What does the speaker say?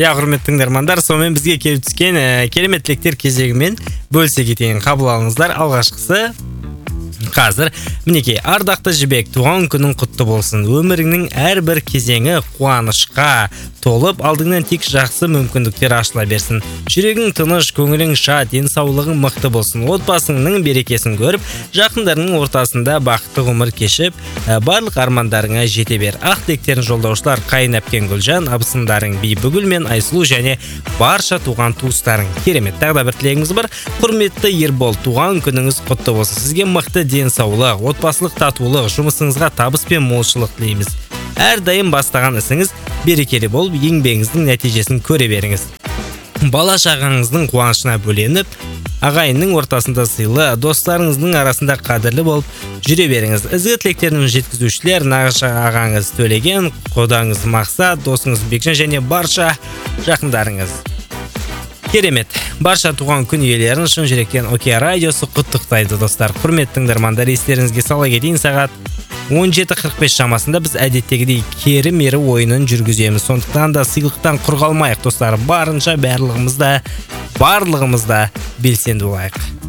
Иә, құрметті тыңдармандар, сонымен бізге келіп түскен керемет тілектер кезегімен бөлісе кетейін. Қабыл алыңыздар. Алғашқысы қазір. Мінекей, ардақты жібек, туған күнің құтты болсын. Өміріңнің әрбір кезеңі қуанышқа толып, алдыңнан тек жақсы мүмкіндіктер ашыла берсін. Жүрегің тыныш, көңілің шат, денсаулығың мықты болсын. Отбасыңның берекесін көріп, жақындарының ортасында бақытты ғұмыр кешіп, барлық армандарыңа жете бер. Ақ тілектерін жолдаушылар Қайын әпкен Гүлжан, абысындарың Бибігүл мен Айсұлу және барша туған туыстарың. Керемет. Тағы да бір тілегіміз бар. Құрметті Ербол, туған күніңіз құтты болсын. Сізге мықты денсаулық, отбасылық татулық, жұмысыңызға табыс пен молшылық тілейміз. Әрдайым бастаған ісіңіз берекелі болып, еңбегіңіздің нәтижесін көре беріңіз. Бала шағаңыздың қуанышына бөленіп, ағайынның ортасында сыйлы, достарыңыздың арасында қадірлі болып жүре беріңіз. Ізгі тілектерін жеткізушілер нағашы ағаңыз Төлеген, қодаңыз Мақсат, досыңыз Бекжан және барша жақындарыңыз. Керемет. Барша туған күн иелерін шын жүректен Океа радиосы құттықтайды, достар. Құрметті тыңдармандар, естеріңізге сала кетейін, сағат 17:45 шамасында біз әдеттегідей кері-мері ойынын жүргіземіз. Сондықтан да сыйлықтан құр қалмайық, достар. Барынша барлығымызда белсенді болайық.